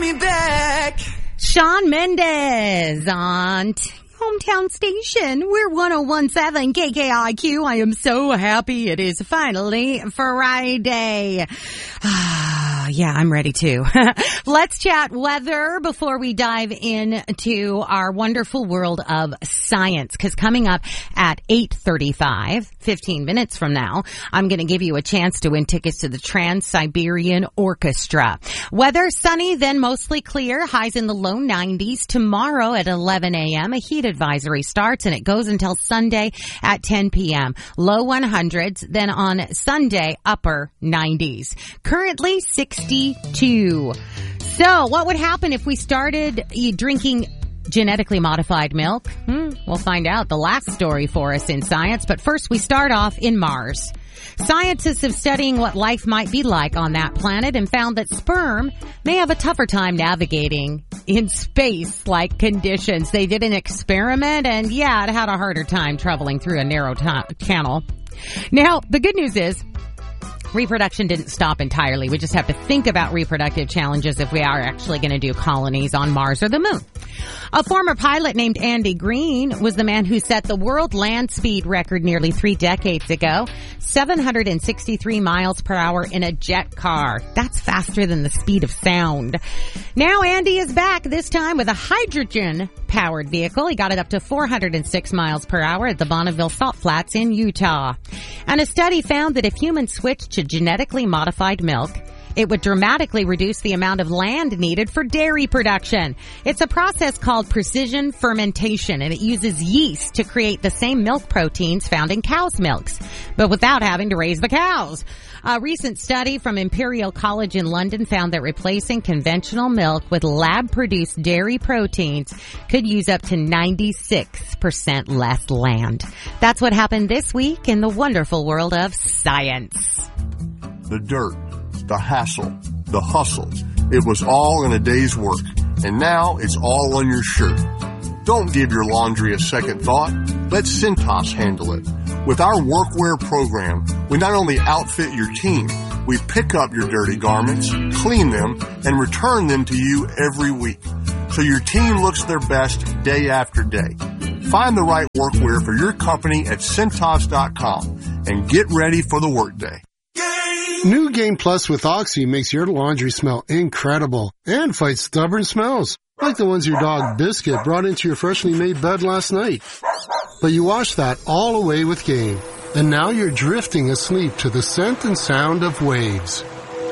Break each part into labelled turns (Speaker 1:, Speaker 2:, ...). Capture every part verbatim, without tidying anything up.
Speaker 1: me back.
Speaker 2: Shawn Mendes on t- Hometown Station. We're one oh one point seven K K I Q. I am so happy it is finally Friday. Ah, yeah, I'm ready too. Let's chat weather before we dive into our wonderful world of science. Because coming up at eight thirty-five, fifteen minutes from now, I'm going to give you a chance to win tickets to the Trans-Siberian Orchestra. Weather sunny, then mostly clear. Highs in the low nineties. Tomorrow at eleven a.m., a heat advisory starts and it goes until Sunday at ten p.m. Low one hundreds. Then on Sunday, upper nineties. Currently sixty-two. So what would happen if we started drinking genetically modified milk? Hmm, we'll find out. The last story for us in science. But first we start off in Mars. Scientists have studying what life might be like on that planet and found that sperm may have a tougher time navigating in space-like conditions. They did an experiment and yeah, it had a harder time traveling through a narrow t- channel. Now, the good news is reproduction didn't stop entirely. We just have to think about reproductive challenges if we are actually going to do colonies on Mars or the moon. A former pilot named Andy Green was the man who set the world land speed record nearly three decades ago, seven hundred sixty-three miles per hour in a jet car. That's faster than the speed of sound. Now Andy is back, this time with a hydrogen-powered vehicle. He got it up to four hundred six miles per hour at the Bonneville Salt Flats in Utah. And a study found that if humans switched to genetically modified milk, it would dramatically reduce the amount of land needed for dairy production. It's a process called precision fermentation, and it uses yeast to create the same milk proteins found in cow's milks, but without having to raise the cows. A recent study from Imperial College in London found that replacing conventional milk with lab-produced dairy proteins could use up to ninety-six percent less land. That's what happened this week in the wonderful world of science.
Speaker 3: The dirt, the hassle, the hustle. It was all in a day's work, and now it's all on your shirt. Don't give your laundry a second thought. Let Cintas handle it. With our workwear program, we not only outfit your team, we pick up your dirty garments, clean them, and return them to you every week, so your team looks their best day after day. Find the right workwear for your company at Cintas dot com and get ready for the workday.
Speaker 4: New Game Plus with Oxy makes your laundry smell incredible and fights stubborn smells, like the ones your dog Biscuit brought into your freshly made bed last night. But you wash that all away with Game, and now you're drifting asleep to the scent and sound of waves.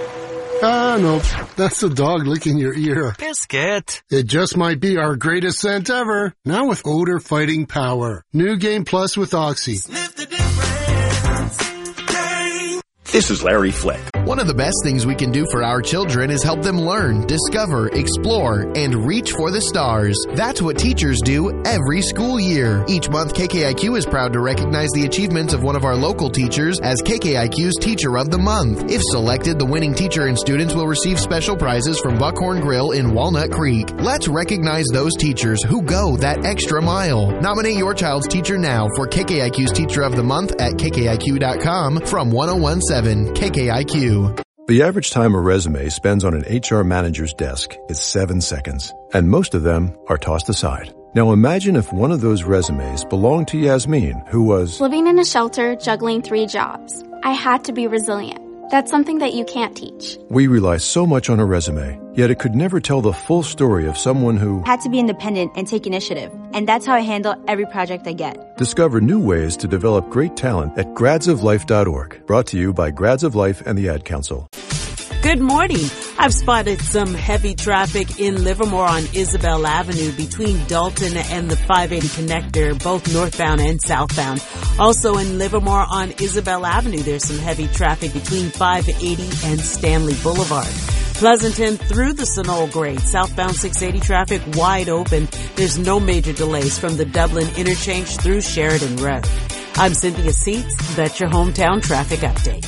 Speaker 4: Ah, nope, that's the dog licking your ear.
Speaker 1: Biscuit.
Speaker 4: It just might be our greatest scent ever, now with odor-fighting power. New Game Plus with Oxy.
Speaker 1: Sniff the difference. Game.
Speaker 5: This is Larry Flick.
Speaker 6: One of the best things we can do for our children is help them learn, discover, explore, and reach for the stars. That's what teachers do every school year. Each month, K K I Q is proud to recognize the achievements of one of our local teachers as K K I Q's Teacher of the Month. If selected, the winning teacher and students will receive special prizes from Buckhorn Grill in Walnut Creek. Let's recognize those teachers who go that extra mile. Nominate your child's teacher now for K K I Q's Teacher of the Month at K K I Q dot com from one oh one point seven K K I Q.
Speaker 7: The average time a resume spends on an H R manager's desk is seven seconds, and most of them are tossed aside. Now imagine if one of those resumes belonged to Yasmin, who was
Speaker 8: living in a shelter, juggling three jobs. I had to be resilient. That's something that you can't teach.
Speaker 7: We rely so much on a resume, yet it could never tell the full story of someone who
Speaker 9: had to be independent and take initiative. And that's how I handle every project I get.
Speaker 7: Discover new ways to develop great talent at grads of life dot org. Brought to you by Grads of Life and the Ad Council.
Speaker 10: Good morning. I've spotted some heavy traffic in Livermore on Isabel Avenue between Dalton and the five eighty connector, both northbound and southbound. Also in Livermore on Isabel Avenue, there's some heavy traffic between five eighty and Stanley Boulevard. Pleasanton through the Sunol grade, southbound six eighty traffic wide open. There's no major delays from the Dublin interchange through Sheridan Road. I'm Cynthia Seats. That's your hometown traffic update.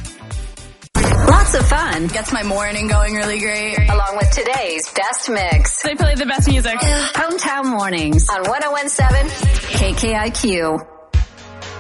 Speaker 11: Lots of fun. Gets my morning going really great. Along with today's best mix.
Speaker 12: They play the best music.
Speaker 11: Hometown Mornings on one oh one point seven K K I Q.